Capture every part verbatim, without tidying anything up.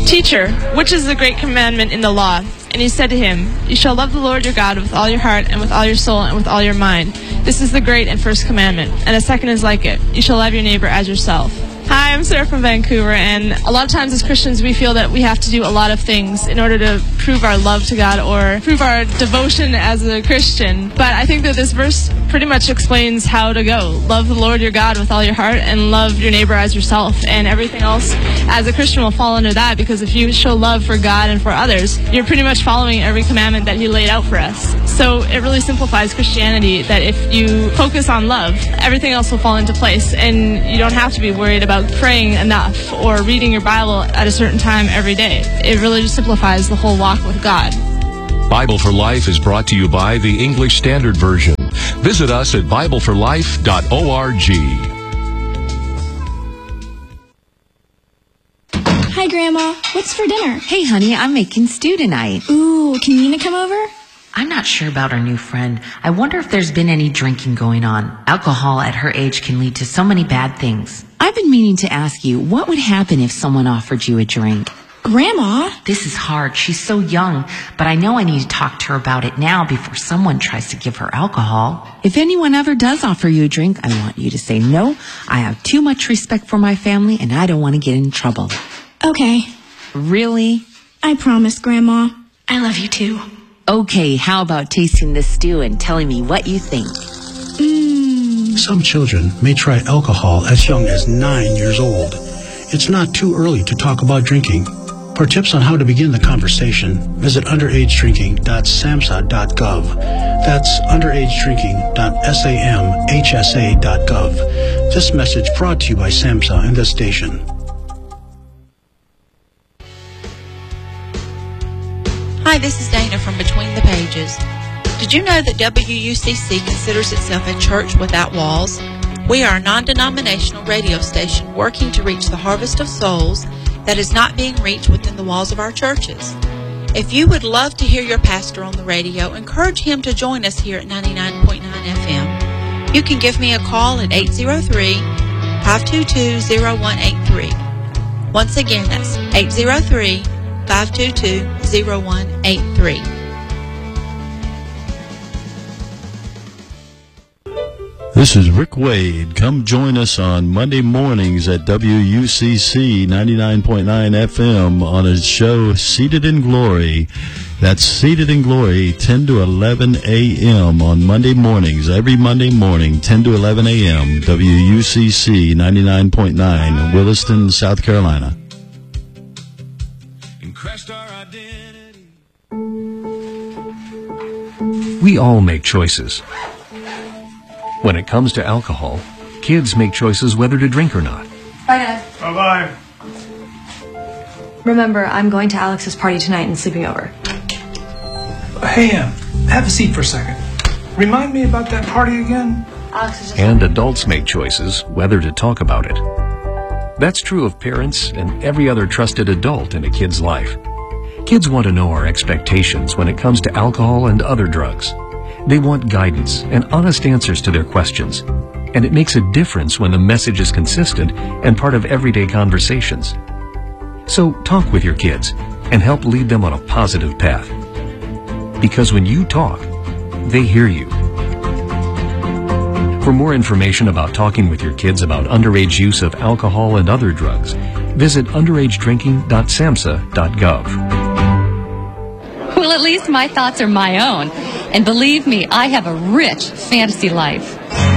"Teacher, which is the great commandment in the law?" And he said to him, "You shall love the Lord your God with all your heart and with all your soul and with all your mind. This is the great and first commandment. And a second is like it. You shall love your neighbor as yourself." Hi, I'm Sarah from Vancouver, and a lot of times as Christians we feel that we have to do a lot of things in order to prove our love to God or prove our devotion as a Christian. But I think that this verse pretty much explains how to go. Love the Lord your God with all your heart and love your neighbor as yourself, and everything else as a Christian will fall under that, because if you show love for God and for others, you're pretty much following every commandment that he laid out for us. So it really simplifies Christianity, that if you focus on love, everything else will fall into place, and you don't have to be worried about praying enough or reading your Bible at a certain time every day. It really just simplifies the whole walk with God. Bible for Life is brought to you by the English Standard Version. Visit us at bible for life dot org. Hi, Grandma. What's for dinner? Hey, honey, I'm making stew tonight. Ooh, can Nina come over? I'm not sure about our new friend. I wonder if there's been any drinking going on. Alcohol at her age can lead to so many bad things. I've been meaning to ask you, what would happen if someone offered you a drink? Grandma? This is hard. She's so young, but I know I need to talk to her about it now before someone tries to give her alcohol. If anyone ever does offer you a drink, I want you to say no. I have too much respect for my family, and I don't want to get in trouble. Okay. Really? I promise, Grandma. I love you too. Okay, how about tasting this stew and telling me what you think? Mmm. Some children may try alcohol as young as nine years old. It's not too early to talk about drinking. For tips on how to begin the conversation, visit underage drinking dot samhsa dot gov. That's underage drinking dot samhsa dot gov. This message brought to you by SAMHSA and this station. Hi, this is Dana from Between the Pages. Did you know that W U C C considers itself a church without walls? We are a non-denominational radio station working to reach the harvest of souls that is not being reached within the walls of our churches. If you would love to hear your pastor on the radio, encourage him to join us here at ninety-nine point nine F M. You can give me a call at eight zero three, five two two, zero one eight three. Once again, that's eight zero three, five two two, zero one eight three. This is Rick Wade. Come join us on Monday mornings at W U C C ninety-nine point nine F M on a show Seated in Glory. That's Seated in Glory, ten to eleven A M on Monday mornings. Every Monday morning, ten to eleven A M W U C C ninety-nine point nine, Williston, South Carolina. We all make choices. When it comes to alcohol, kids make choices whether to drink or not. Bye, Dad. Bye-bye. Remember, I'm going to Alex's party tonight and sleeping over. Hey, um, have a seat for a second. Remind me about that party again? Alex is just... And adults make choices whether to talk about it. That's true of parents and every other trusted adult in a kid's life. Kids want to know our expectations when it comes to alcohol and other drugs. They want guidance and honest answers to their questions. And it makes a difference when the message is consistent and part of everyday conversations. So talk with your kids and help lead them on a positive path. Because when you talk, they hear you. For more information about talking with your kids about underage use of alcohol and other drugs, visit underage drinking dot samhsa dot gov. Well, at least my thoughts are my own. And believe me, I have a rich fantasy life.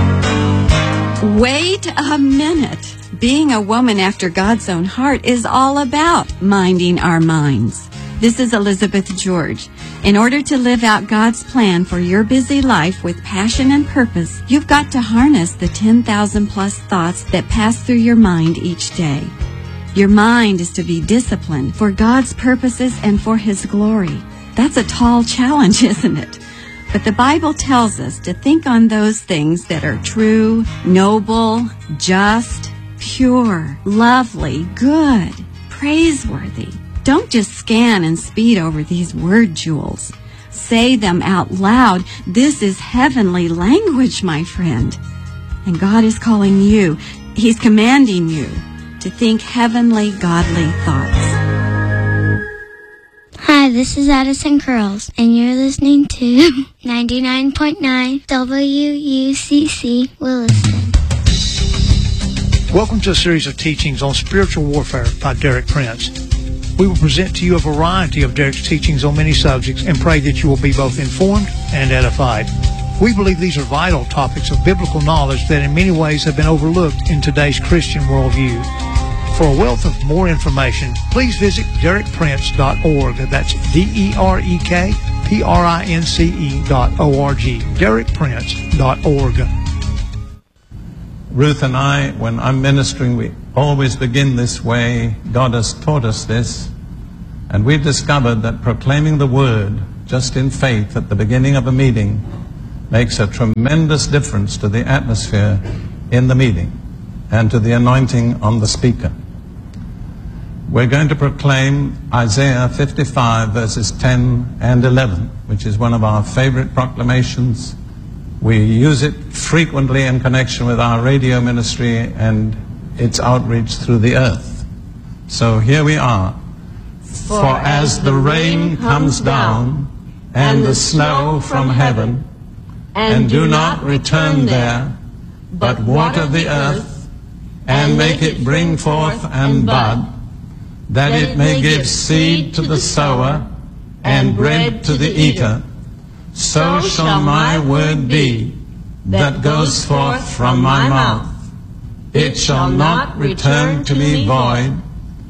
Wait a minute. Being a woman after God's own heart is all about minding our minds. This is Elizabeth George. In order to live out God's plan for your busy life with passion and purpose, you've got to harness the ten thousand plus thoughts that pass through your mind each day. Your mind is to be disciplined for God's purposes and for His glory. That's a tall challenge, isn't it? But the Bible tells us to think on those things that are true, noble, just, pure, lovely, good, praiseworthy. Don't just scan and speed over these word jewels. Say them out loud. This is heavenly language, my friend. And God is calling you. He's commanding you to think heavenly, godly thoughts. Hi, this is Addison Curls, and you're listening to ninety-nine point nine W U C C Williston. Welcome to a series of teachings on spiritual warfare by Derek Prince. We will present to you a variety of Derek's teachings on many subjects and pray that you will be both informed and edified. We believe these are vital topics of biblical knowledge that in many ways have been overlooked in today's Christian worldview. For a wealth of more information, please visit derek prince dot org. That's D E R E K P R I N C E dot O R G. derek prince dot org. Ruth and I, when I'm ministering, we always begin this way. God has taught us this. And we've discovered that proclaiming the word just in faith at the beginning of a meeting makes a tremendous difference to the atmosphere in the meeting and to the anointing on the speaker. We're going to proclaim Isaiah fifty-five verses ten and eleven, which is one of our favorite proclamations. We use it frequently in connection with our radio ministry and its outreach through the earth. So here we are. For as the rain comes down and the snow from heaven, and do not return there, but water the earth, and make it bring forth and bud, that it may give seed to the sower and bread to the eater, so shall my word be that goes forth from my mouth. It shall not return to me void,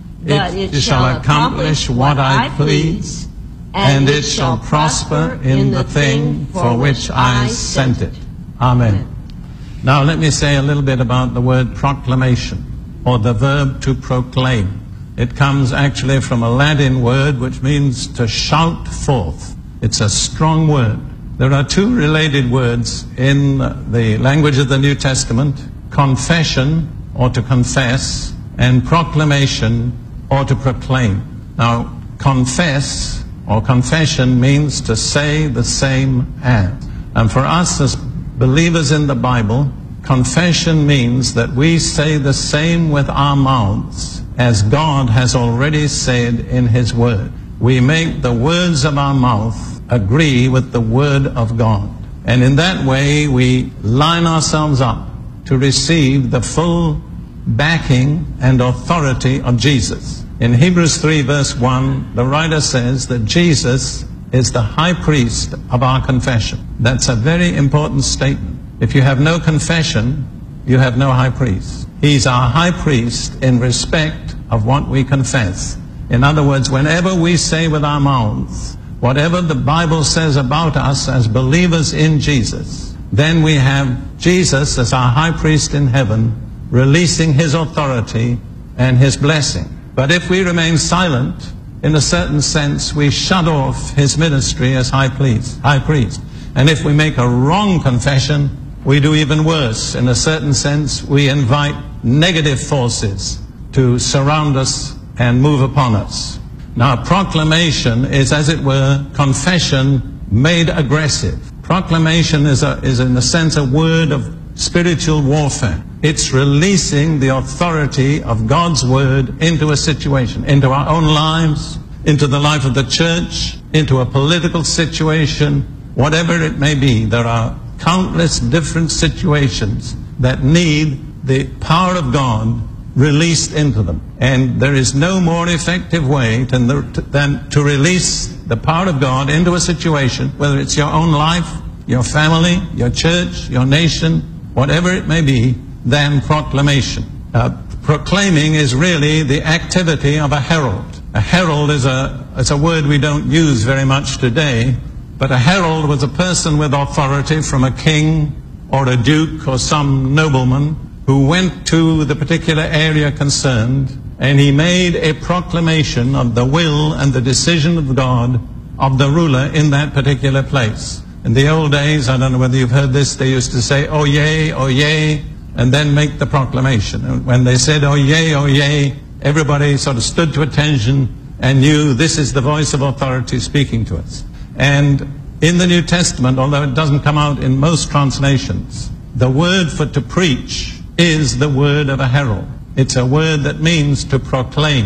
it shall accomplish what I please, and it shall prosper in the thing for which I sent it. Amen. Now let me say a little bit about the word proclamation, or the verb to proclaim. It comes actually from a Latin word which means to shout forth. It's a strong word. There are two related words in the language of the New Testament: confession, or to confess, and proclamation, or to proclaim. Now, confess or confession means to say the same as. And for us as believers in the Bible, confession means that we say the same with our mouths as God has already said in His Word. We make the words of our mouth agree with the Word of God. And in that way, we line ourselves up to receive the full backing and authority of Jesus. In Hebrews three verse one, the writer says that Jesus is the high priest of our confession. That's a very important statement. If you have no confession, you have no high priest. He's our high priest in respect of what we confess. In other words, whenever we say with our mouths whatever the Bible says about us as believers in Jesus, then we have Jesus as our high priest in heaven, releasing His authority and His blessing. But if we remain silent, in a certain sense, we shut off His ministry as high priest. High priest. And if we make a wrong confession, we do even worse. In a certain sense, we invite negative forces to surround us and move upon us. Now, proclamation is, as it were, confession made aggressive. Proclamation is, a, is in a sense, a word of spiritual warfare. It's releasing the authority of God's word into a situation, into our own lives, into the life of the church, into a political situation, whatever it may be. There are countless different situations that need the power of God released into them. And there is no more effective way than, the, than to release the power of God into a situation, whether it's your own life, your family, your church, your nation, whatever it may be, than proclamation. Uh, proclaiming is really the activity of a herald. A herald is a, is a word we don't use very much today, but a herald was a person with authority from a king or a duke or some nobleman who went to the particular area concerned, and he made a proclamation of the will and the decision of God, of the ruler in that particular place. In the old days, I don't know whether you've heard this, they used to say, "Oh yea, oh yea," and then make the proclamation. And when they said, "Oh yea, oh yea," everybody sort of stood to attention and knew this is the voice of authority speaking to us. And in the New Testament, although it doesn't come out in most translations, the word for to preach is the word of a herald. It's a word that means to proclaim.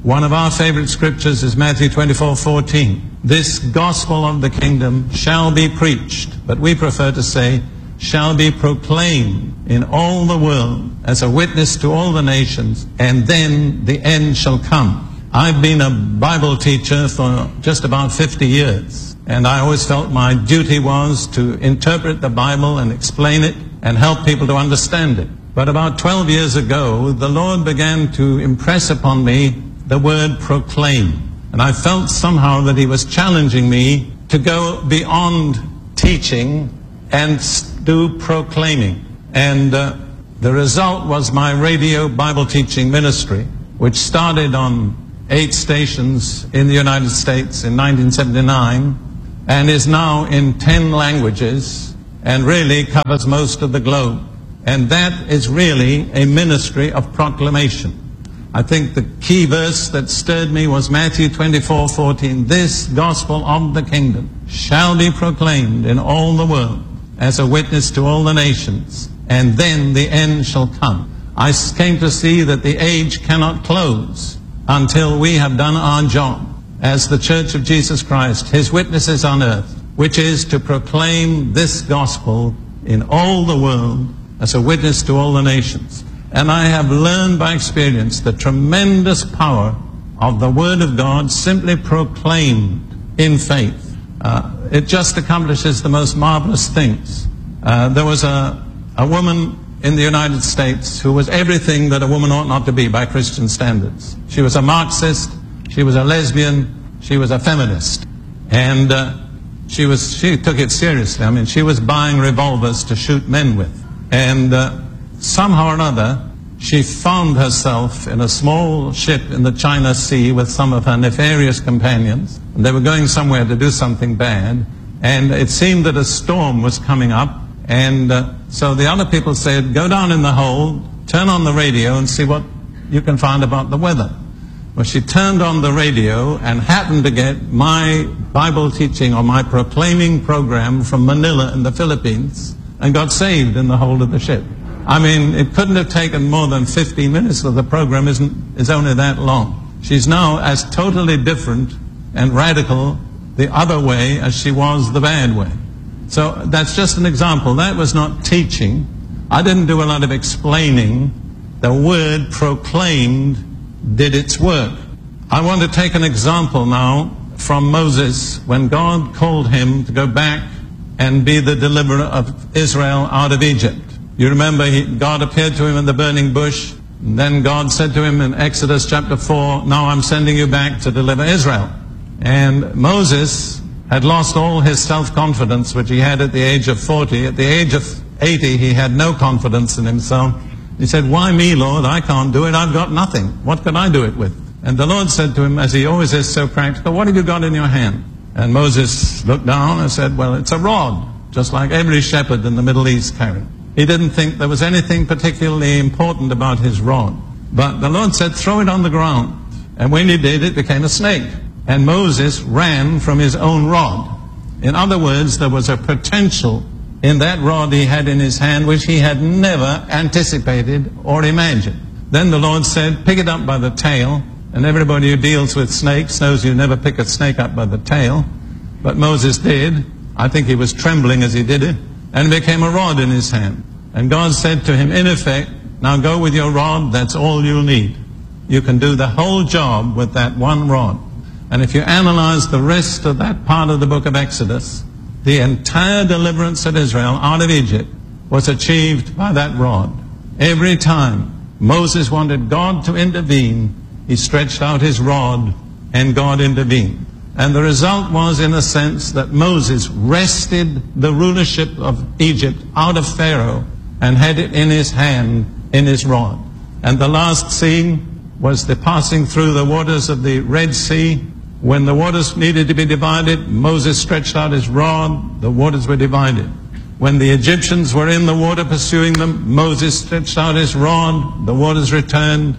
One of our favorite scriptures is Matthew twenty-four fourteen. This gospel of the kingdom shall be preached, but we prefer to say, shall be proclaimed in all the world as a witness to all the nations, and then the end shall come. I've been a Bible teacher for just about fifty years, and I always felt my duty was to interpret the Bible and explain it and help people to understand it. But about twelve years ago, the Lord began to impress upon me the word proclaim. And I felt somehow that He was challenging me to go beyond teaching and do proclaiming. And uh, the result was my radio Bible teaching ministry, which started on eight stations in the United States in nineteen seventy-nine and is now in ten languages and really covers most of the globe. And that is really a ministry of proclamation. I think the key verse that stirred me was Matthew twenty-four fourteen. This gospel of the kingdom shall be proclaimed in all the world as a witness to all the nations, and then the end shall come. I came to see that the age cannot close until we have done our job as the Church of Jesus Christ, His witnesses on earth, which is to proclaim this gospel in all the world as a witness to all the nations. And I have learned by experience the tremendous power of the Word of God simply proclaimed in faith. Uh, it just accomplishes the most marvelous things. Uh, there was a, a woman in the United States who was everything that a woman ought not to be by Christian standards. She was a Marxist, she was a lesbian, she was a feminist. And uh, she was she took it seriously. I mean, she was buying revolvers to shoot men with. And uh, somehow or another, she found herself in a small ship in the China Sea with some of her nefarious companions. And they were going somewhere to do something bad. And it seemed that a storm was coming up. And uh, so the other people said, go down in the hold, turn on the radio and see what you can find about the weather. Well, she turned on the radio and happened to get my Bible teaching or my proclaiming program from Manila in the Philippines and got saved in the hold of the ship. I mean, it couldn't have taken more than fifteen minutes, so the program isn't, is only that long. She's now as totally different and radical the other way as she was the bad way. So that's just an example. That was not teaching. I didn't do a lot of explaining. The word proclaimed did its work. I want to take an example now from Moses when God called him to go back and be the deliverer of Israel out of Egypt. You remember he, God appeared to him in the burning bush. And then God said to him in Exodus chapter four, now I'm sending you back to deliver Israel. And Moses had lost all his self-confidence, which he had at the age of forty. At the age of eighty, he had no confidence in himself. He said, why me, Lord? I can't do it. I've got nothing. What could I do it with? And the Lord said to him, as he always is so practical, what have you got in your hand? And Moses looked down and said, well, it's a rod, just like every shepherd in the Middle East carried. He didn't think there was anything particularly important about his rod. But the Lord said, throw it on the ground. And when he did, it became a snake. And Moses ran from his own rod. In other words, there was a potential in that rod he had in his hand which he had never anticipated or imagined. Then the Lord said, pick it up by the tail. And everybody who deals with snakes knows you never pick a snake up by the tail. But Moses did. I think he was trembling as he did it. And it became a rod in his hand. And God said to him, in effect, now go with your rod, that's all you'll need. You can do the whole job with that one rod. And if you analyze the rest of that part of the book of Exodus, the entire deliverance of Israel out of Egypt was achieved by that rod. Every time Moses wanted God to intervene, he stretched out his rod and God intervened. And the result was, in a sense, that Moses wrested the rulership of Egypt out of Pharaoh and had it in his hand, in his rod. And the last scene was the passing through the waters of the Red Sea. When the waters needed to be divided, Moses stretched out his rod, the waters were divided. When the Egyptians were in the water pursuing them, Moses stretched out his rod, the waters returned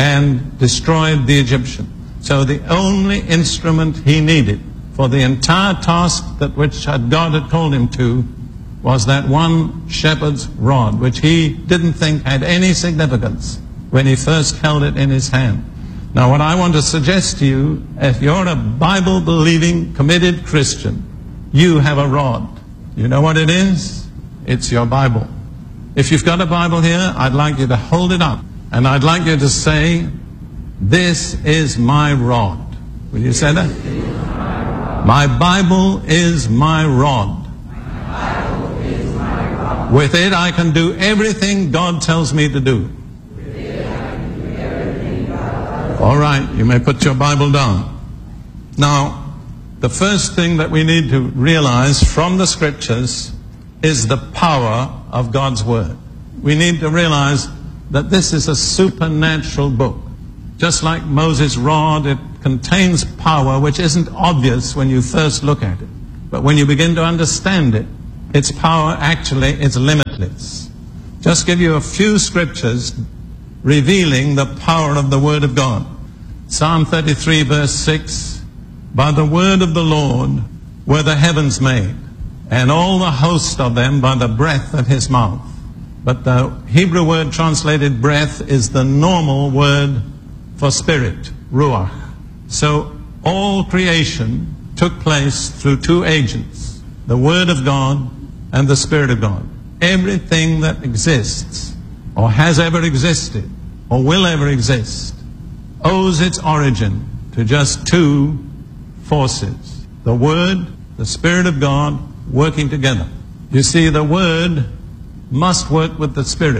and destroyed the Egyptians. So the only instrument he needed for the entire task that which God had called him to was that one shepherd's rod, which he didn't think had any significance when he first held it in his hand. Now, what I want to suggest to you, if you're a Bible-believing, committed Christian, you have a rod. You know what it is? It's your Bible. If you've got a Bible here, I'd like you to hold it up. And I'd like you to say, this is my rod. Will you say that? My Bible is my rod. With it I can do everything God tells me to do. All right, you may put your Bible down. Now, the first thing that we need to realize from the Scriptures is the power of God's Word. We need to realize that this is a supernatural book. Just like Moses' rod, it contains power which isn't obvious when you first look at it. But when you begin to understand it, its power actually is limitless. Just give you a few scriptures revealing the power of the Word of God. Psalm thirty-three verse six, by the word of the Lord were the heavens made, and all the host of them by the breath of his mouth. But the Hebrew word translated breath is the normal word for spirit, ruach. So all creation took place through two agents, the Word of God and the Spirit of God. Everything that exists, or has ever existed, or will ever exist, owes its origin to just two forces. The Word, the Spirit of God, working together. You see, the Word must work with the Spirit.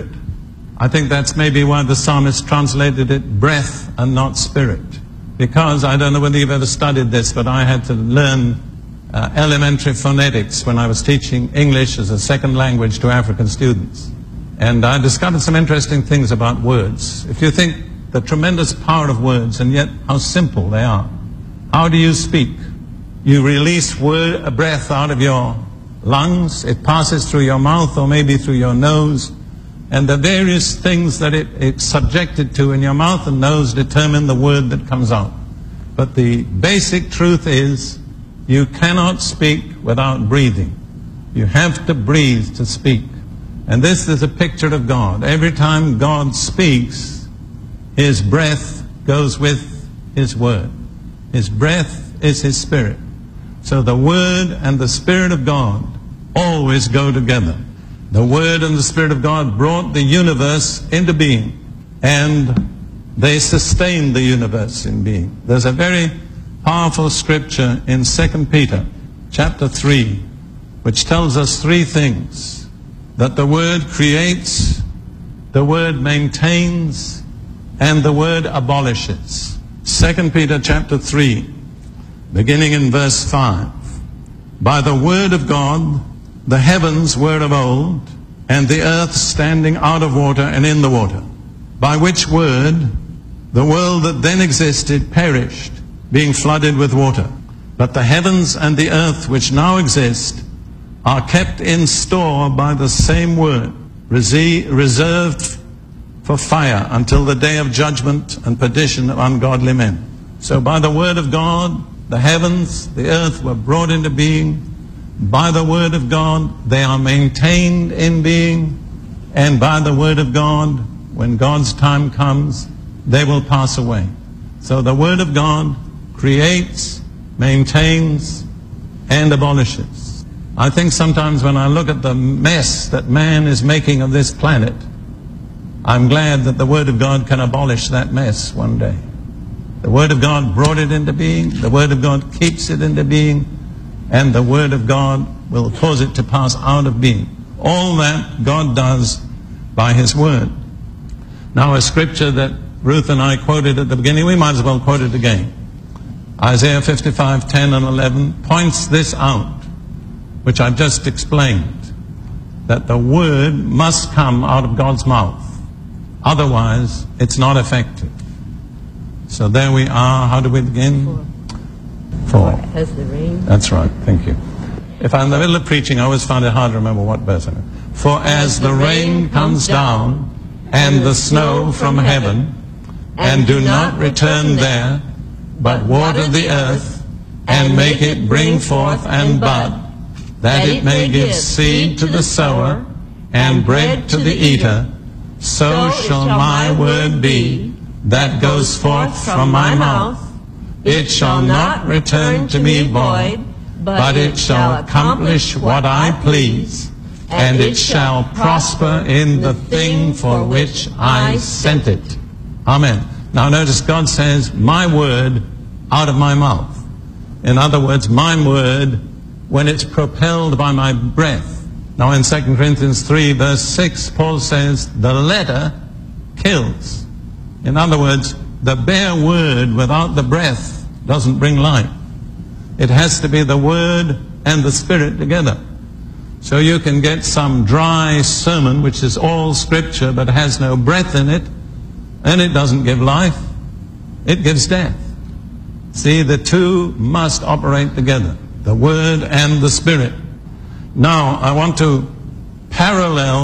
I think that's maybe why the psalmist translated it breath and not spirit. Because, I don't know whether you've ever studied this, but I had to learn uh, elementary phonetics when I was teaching English as a second language to African students. And I discovered some interesting things about words. If you think the tremendous power of words, and yet how simple they are. How do you speak? You release word, a breath out of your lungs, it passes through your mouth or maybe through your nose, and the various things that it, it's subjected to in your mouth and nose determine the word that comes out. But the basic truth is, you cannot speak without breathing. You have to breathe to speak. And this is a picture of God. Every time God speaks, His breath goes with His word. His breath is His Spirit. So the Word and the Spirit of God always go together. The Word and the Spirit of God brought the universe into being, and they sustained the universe in being. There's a very powerful scripture in Second Peter chapter three, which tells us three things. That the Word creates, the Word maintains, and the Word abolishes. Second Peter chapter three, beginning in verse five. By the word of God, the heavens were of old, and the earth standing out of water and in the water, by which word the world that then existed perished, being flooded with water. But the heavens and the earth which now exist are kept in store by the same word, reserved for fire until the day of judgment and perdition of ungodly men. So by the word of God, the heavens, the earth were brought into being. By the word of God, they are maintained in being. And by the word of God, when God's time comes, they will pass away. So the word of God creates, maintains, and abolishes. I think sometimes when I look at the mess that man is making of this planet, I'm glad that the Word of God can abolish that mess one day. The Word of God brought it into being, the Word of God keeps it into being, and the Word of God will cause it to pass out of being. All that God does by His Word. Now a scripture that Ruth and I quoted at the beginning, we might as well quote it again. Isaiah fifty-five, ten and eleven points this out, which I've just explained, that the Word must come out of God's mouth. Otherwise, it's not effective. So there we are. How do we begin? Four. Four. As the rain. That's right. Thank you. If I'm in the middle of preaching, I always find it hard to remember what verse I'm in. For as the rain comes down and the snow from heaven, and do not return there, but water the earth and make it bring forth and bud, that it may give seed to the sower and bread to the eater, so shall my word be that goes forth from my mouth, it shall not return to me void, but it shall accomplish what I please, and it shall prosper in the thing for which I sent it. Amen. Now notice God says, my word out of my mouth. In other words, my word when it's propelled by my breath. Now in Second Corinthians three verse six, Paul says, the letter kills. In other words, the bare word without the breath doesn't bring life. It has to be the word and the spirit together. So you can get some dry sermon which is all scripture but has no breath in it, and it doesn't give life. It gives death. See, the two must operate together, the word and the spirit. Now, I want to parallel